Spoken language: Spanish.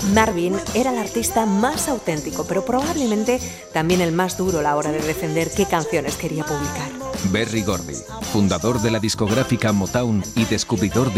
Marvin era el artista más auténtico, pero probablemente también el más duro a la hora de defender qué canciones quería publicar. Berry Gordy, fundador de la discográfica Motown y descubridor de